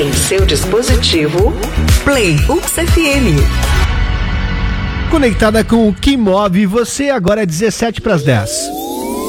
em seu dispositivo, Play UXFM. Conectada com o que move você, agora é 7:17.